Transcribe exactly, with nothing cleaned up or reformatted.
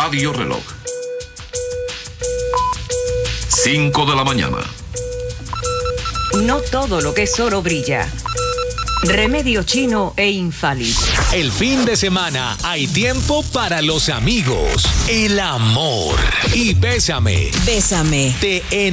Radio Reloj. cinco de la mañana. No todo lo que es oro brilla. Remedio chino e infalible. El fin de semana hay tiempo para los amigos, el amor y Bésame. Bésame. Te